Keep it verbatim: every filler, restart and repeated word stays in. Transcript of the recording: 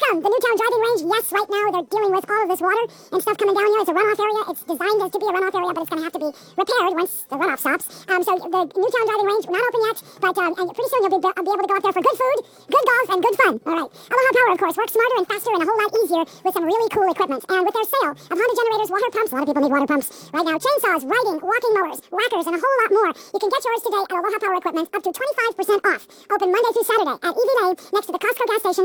Welcome! The Newtown Driving Range. Yes, right now they're dealing with all of this water and stuff coming down here. It's a runoff area. It's designed as to be a runoff area, but it's going to have to be repaired once the runoff stops. Um, so the Newtown Driving Range, not open yet, but um, and pretty soon you'll be, be able to go out there for good food, good golf, and good fun. All right. Aloha Power, of course, works smarter and faster and a whole lot easier with some really cool equipment. And with their sale of Honda generators, water pumps, a lot of people need water pumps right now, chainsaws, riding, walking mowers, whackers, and a whole lot more. You can get yours today at Aloha Power Equipment up to twenty-five percent off. Open Monday through Saturday at E V Lane next to the Costco gas station.